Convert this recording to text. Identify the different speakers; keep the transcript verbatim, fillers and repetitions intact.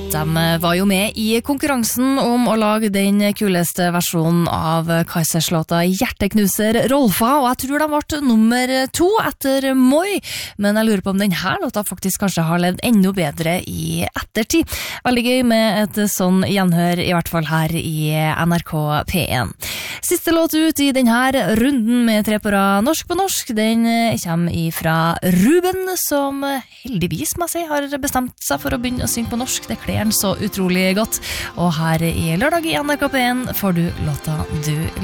Speaker 1: De var jo med i konkurransen om å lage den kuleste versjonen av Kaizers låta Hjerteknuser Rolfa, og jeg tror de ble nummer to etter Moi, men jeg lurer på om denne låta faktisk kanskje har levd enda bedre i ettertid. Veldig gøy med et sånn gjenhør, i hvert fall her i N R K P én. Siste låt ut i denne runden med tre på rad norsk på norsk, den kommer fra Ruben, som heldigvis må jeg si har bestemt seg for å begynne å synge på norsk. Det kler han så utrolig godt, og her i lørdag i N R K P én får du låta du